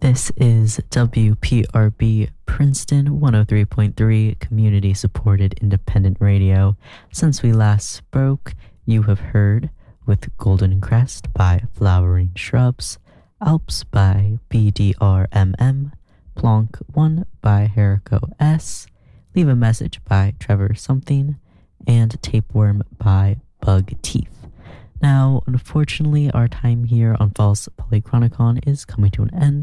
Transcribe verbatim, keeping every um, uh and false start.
This is W P R B Princeton one oh three point three Community Supported Independent Radio. Since we last spoke, you have heard With Golden Crest by Flowering Shrubs, Alps by B D R M M, Plonk one by Hariko S, Leave a Message by Trevor Something, and Tapeworm by Bug Teeth. Now, unfortunately, our time here on False Polychronicon is coming to an end.